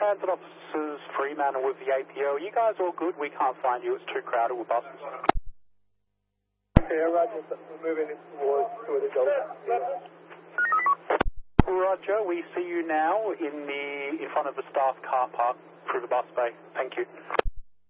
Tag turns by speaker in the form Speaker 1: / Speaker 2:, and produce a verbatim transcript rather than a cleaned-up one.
Speaker 1: transit officers Fremantle with the A P O. Are you guys all good? We can't find you. It's too crowded with buses.
Speaker 2: Yeah, Roger. We're moving towards where the goal.
Speaker 1: Roger, we see you now in the in front of the staff car park through the bus bay. Thank you.